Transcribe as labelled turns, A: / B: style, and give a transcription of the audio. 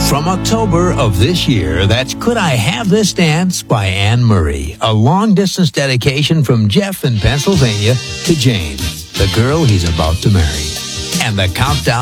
A: From October of this year, that's Could I Have This Dance by Anne Murray, a long-distance dedication from Jeff in Pennsylvania to Jane, the girl he's about to marry. And the countdown